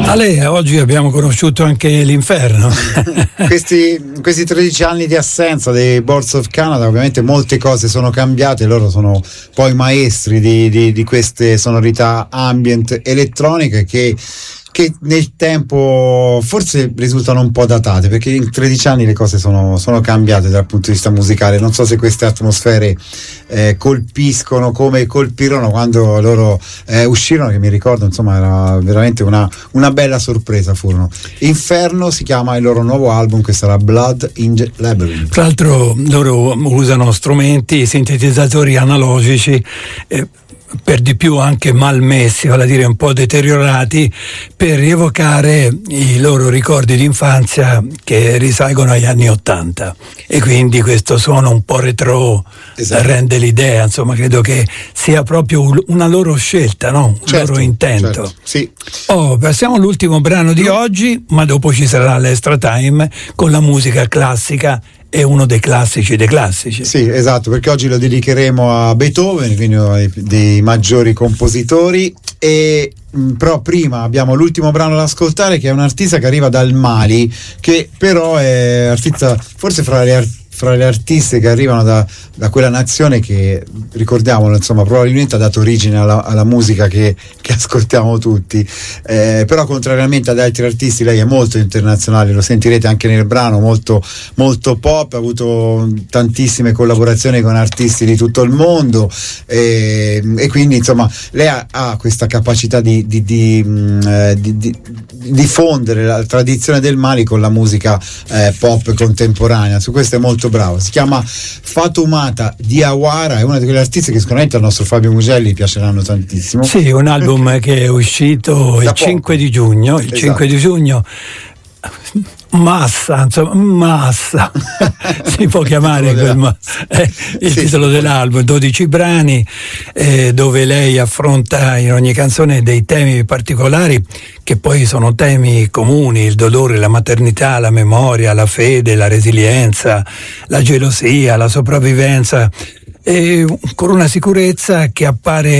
Ale, oggi abbiamo conosciuto anche l'inferno. questi 13 anni di assenza dei Boards of Canada, ovviamente molte cose sono cambiate, loro sono poi maestri di queste sonorità ambient elettroniche che nel tempo forse risultano un po' datate, perché in 13 anni le cose sono cambiate dal punto di vista musicale. Non so se queste atmosfere colpiscono come colpirono quando loro uscirono, che mi ricordo, insomma, era veramente una bella sorpresa. Furono Inferno, si chiama il loro nuovo album, questo era Blood in the Labyrinth. Tra l'altro loro usano strumenti, sintetizzatori analogici, per di più anche malmessi, vale a dire un po' deteriorati, per rievocare i loro ricordi di infanzia che risalgono agli anni '80, e quindi questo suono un po' retro, esatto, rende l'idea, insomma, credo che sia proprio una loro scelta, no? Un loro intento. Certo, sì. Passiamo all'ultimo brano di oggi, ma dopo ci sarà l'Extra Time con la musica classica. È uno dei classici dei classici. Sì, esatto, perché oggi lo dedicheremo a Beethoven, quindi uno dei maggiori compositori. Però prima abbiamo l'ultimo brano da ascoltare, che è un artista che arriva dal Mali, che però è artista forse fra le artiste che arrivano da quella nazione che, ricordiamolo, insomma, probabilmente ha dato origine alla musica che ascoltiamo tutti, però contrariamente ad altri artisti lei è molto internazionale, lo sentirete anche nel brano, molto, molto pop, ha avuto tantissime collaborazioni con artisti di tutto il mondo, e quindi insomma lei ha questa capacità di diffondere la tradizione del Mali con la musica pop contemporanea. Su questo è molto bravo. Si chiama Fatoumata Diawara, è una di quelle artiste che sicuramente al nostro Fabio Mugelli piaceranno tantissimo. Sì, un album che è uscito il 5 di giugno. Il 5 di giugno. Massa si può chiamare il titolo dell'album, 12 brani, dove lei affronta in ogni canzone dei temi particolari che poi sono temi comuni: il dolore, la maternità, la memoria, la fede, la resilienza, la gelosia, la sopravvivenza, e con una sicurezza che appare